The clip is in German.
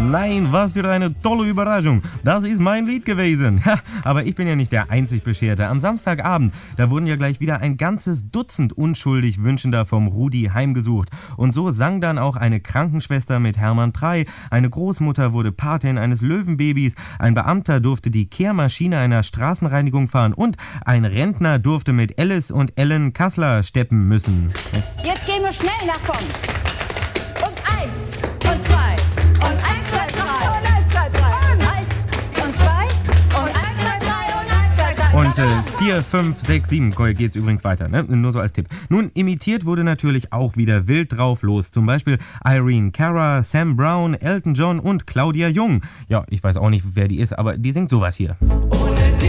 Nein, was für eine tolle Überraschung. Das ist mein Lied gewesen. Ha, aber ich bin ja nicht der einzig Bescherte. Am Samstagabend, da wurden ja gleich wieder ein ganzes Dutzend unschuldig Wünschender vom Rudi heimgesucht. Und so sang dann auch eine Krankenschwester mit Hermann Prey, eine Großmutter wurde Patin eines Löwenbabys, ein Beamter durfte die Kehrmaschine einer Straßenreinigung fahren und ein Rentner durfte mit Alice und Ellen Kassler steppen müssen. Jetzt gehen wir schnell nach vorn. Und 1 und 2 und 1, 2, 3 und 1, 2, 3 und 1 und 2 und 1, 2, 3 und 1, 2, 3. Und 4, 5, 6, 7 geht's übrigens weiter, ne? Nur so als Tipp. Nun, imitiert wurde natürlich auch wieder wild drauf los. Zum Beispiel Irene Cara, Sam Brown, Elton John und Claudia Jung. Ja, ich weiß auch nicht, wer die ist, aber die singt sowas hier.